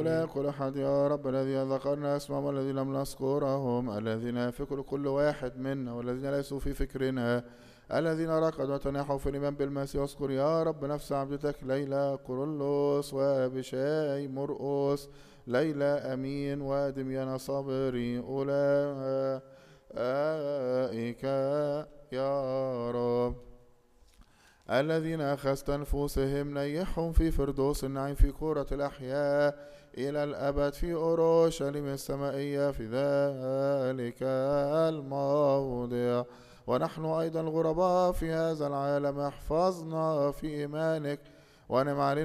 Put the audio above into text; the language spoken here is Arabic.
لا كل أحد يا رب الذي ذكرنا اسمهم والذي لم نذكرهم، الذين في كل واحد منا والذين ليسوا في فكرنا، الذين ركضوا وتناحوا في الإيمان بالمسيح. اذكر يا رب نفس عبدتك ليلى كورولوس وبشاي مرقس، ليلى أمين ودميان صابري أولئك يا رب الذين أخذت نفوسهم نيحهم في فردوس النعيم في كرة الأحياء إلى الأبد في أورشليم السمائية في ذلك الموضع. ونحن أيضا الغرباء في هذا العالم احفظنا في إيمانك ونعم علينا